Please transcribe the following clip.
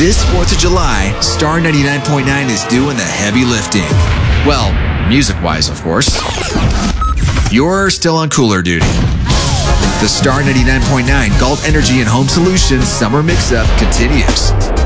This 4th of July, Star 99.9 is doing the heavy lifting. Well, music-wise, of course. You're still on cooler duty. The Star 99.9 Galt Energy and Home Solutions Summer Mix-Up continues.